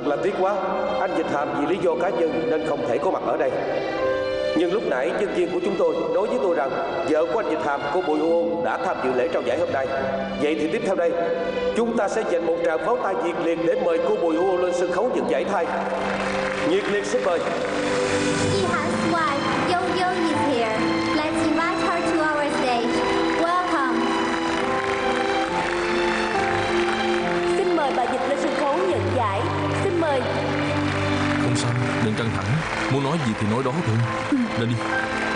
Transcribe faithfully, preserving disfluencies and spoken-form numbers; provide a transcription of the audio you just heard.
Thật là tiếc quá, anh Dịch Hàm vì lý do cá nhân nên không thể có mặt ở đây. Nhưng lúc nãy nhân viên của chúng tôi nói với tôi rằng vợ của anh Dịch Hàm, cô Bùi U Ô đã tham dự lễ trao giải hôm nay. Vậy thì tiếp theo đây, chúng ta sẽ dành một tràng pháo tay nhiệt liệt để mời cô Bùi U Ô lên sân khấu nhận giải thai. Nhiệt liệt xin mời. Ji Han's wife, Yo Yo, is here. Let's invite her to our stage. Welcome. Xin mời bà Dịch lên sân khấu nhận giải. Xin mời. Không sao, đừng căng thẳng. Muốn nói gì thì nói đó thôi. Lên đi.